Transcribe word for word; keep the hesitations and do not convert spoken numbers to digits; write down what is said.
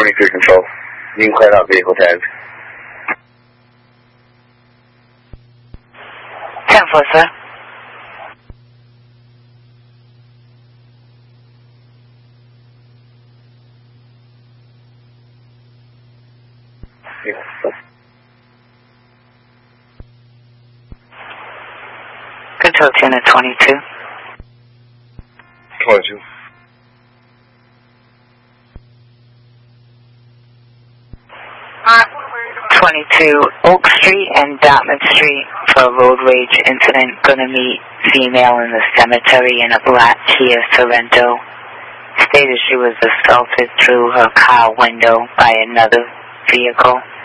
twenty-three control. You can clear out vehicle tags. ten four, sir. Yes. Control ten at twenty-two. twenty-two. twenty-two Oak Street and Dartmouth Street for a road rage incident. Gonna meet female in the cemetery in a black Kia Sorento. Stated she was assaulted through her car window by another vehicle.